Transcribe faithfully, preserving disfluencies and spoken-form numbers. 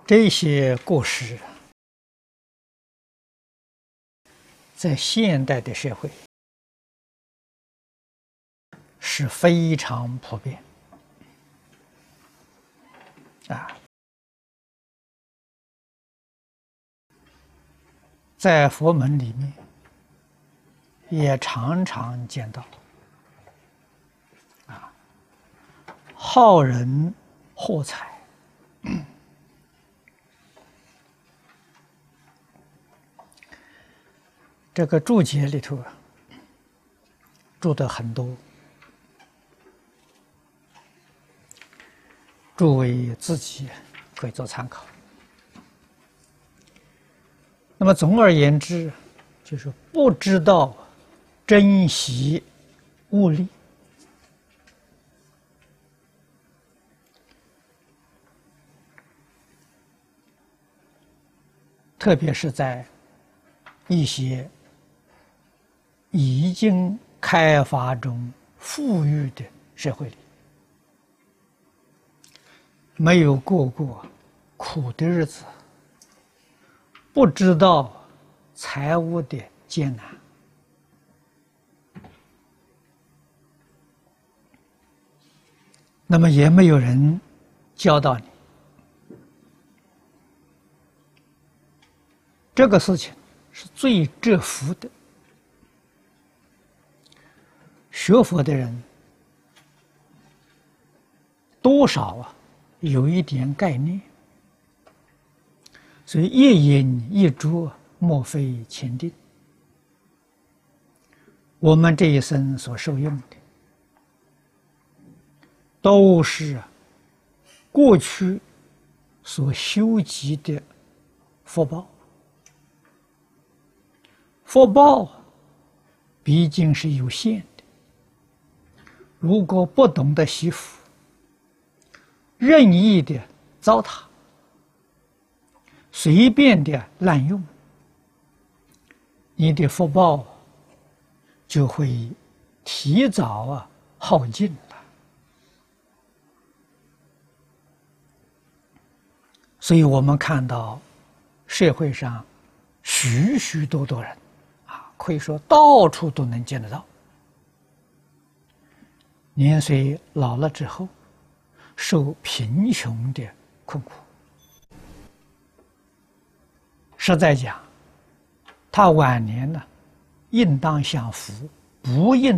这些故事在现代的社会是非常普遍啊，在佛门里面也常常见到啊，好人获财。这个注解里头啊，注的很多，诸位自己可以做参考。那么总而言之，就是不知道珍惜物力，特别是在一些已经开发中富裕的社会里，没有过过苦的日子，不知道财务的艰难，那么也没有人教导你，这个事情是最折福的。学佛的人多少啊有一点概念，所以一饮一啄莫非前定。我们这一生所受用的，都是过去所修集的福报。福报毕竟是有限的，如果不懂得惜福，任意的糟蹋，随便的滥用，你的福报就会提早啊耗尽了。所以我们看到社会上许许多多人啊，可以说到处都能见得到，年岁老了之后，受贫穷的困苦。实在讲，他晚年呢，应当享福，不应